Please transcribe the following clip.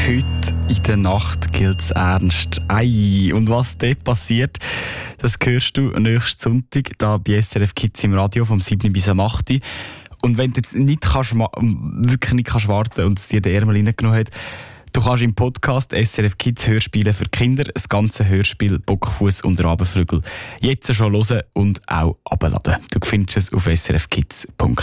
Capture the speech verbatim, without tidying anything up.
Heute in der Nacht gilt's ernst. Ei, und was dort passiert, das hörst du nächsten Sonntag da bei S R F Kids im Radio vom sieben bis am acht. Und wenn du jetzt nicht kannst, wirklich nicht kannst warten und es dir den Ärmel reingenommen hat, du kannst im Podcast S R F Kids Hörspiele für Kinder das ganze Hörspiel Bockfuss und Rabenvögel jetzt schon hören und auch abladen. Du findest es auf s r f kids punkt